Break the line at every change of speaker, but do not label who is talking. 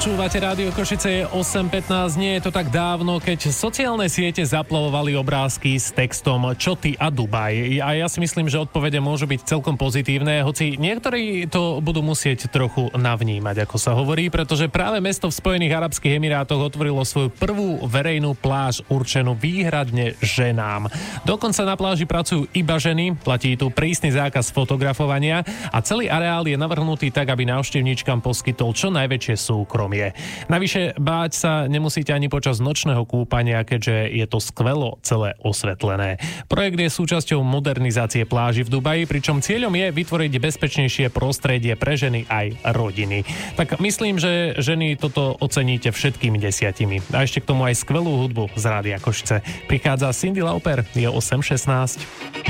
Počúvate Rádio Košice, je 8:15, nie je to tak dávno, keď sociálne siete zaplavovali obrázky s textom Čo ty a Dubaj. A ja si myslím, že odpovede môžu byť celkom pozitívne, hoci niektorí to budú musieť trochu navnímať, ako sa hovorí, pretože práve mesto v Spojených arabských emirátoch otvorilo svoju prvú verejnú pláž určenú výhradne ženám. Dokonca na pláži pracujú iba ženy, platí tu prísny zákaz fotografovania a celý areál je navrhnutý tak, aby návštevníčkam poskytol čo najväčšie súkromie. Navyše báť sa nemusíte ani počas nočného kúpania, keďže je to skvelo celé osvetlené. Projekt je súčasťou modernizácie pláži v Dubaji, pričom cieľom je vytvoriť bezpečnejšie prostredie pre ženy aj rodiny. Tak myslím, že ženy toto oceníte všetkými 10. A ešte k tomu aj skvelú hudbu z Rádia Košice. Prichádza Cyndi Lauper, je 8:16.